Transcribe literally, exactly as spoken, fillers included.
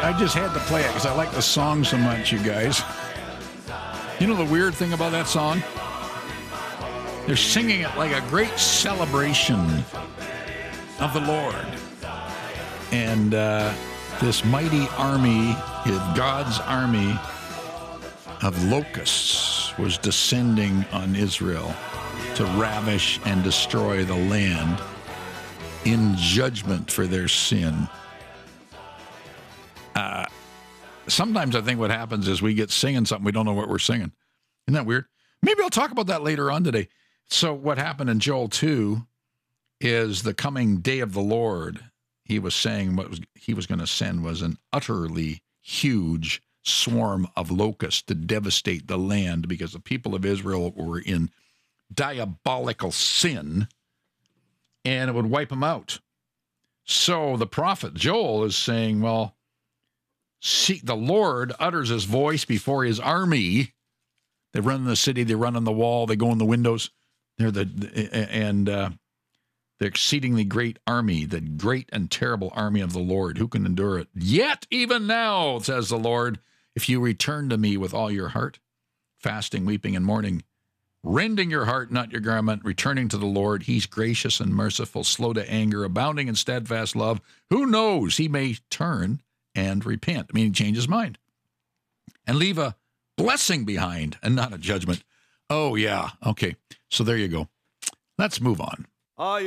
I just had to play it because I like the song so much, you guys. You know the weird thing about that song? They're singing it like a great celebration of the Lord. And uh, this mighty army, God's army of locusts, was descending on Israel to ravish and destroy the land in judgment for their sin. Uh, sometimes I think what happens is we get singing something, we don't know what we're singing. Isn't that weird? Maybe I'll talk about that later on today. So what happened in Joel two is the coming day of the Lord. He was saying what was, he was going to send was an utterly huge swarm of locusts to devastate the land because the people of Israel were in diabolical sin, and it would wipe them out. So the prophet Joel is saying, well, see, the Lord utters his voice before his army. They run in the city, they run on the wall, they go in the windows. They're the and uh, the exceedingly great army, the great and terrible army of the Lord. Who can endure it? Yet even now, says the Lord, if you return to me with all your heart, fasting, weeping, and mourning, rending your heart, not your garment, returning to the Lord, he's gracious and merciful, slow to anger, abounding in steadfast love. Who knows? He may turn and repent. I mean, he change his mind and leave a blessing behind and not a judgment. Oh, yeah. Okay. So there you go. Let's move on. Are you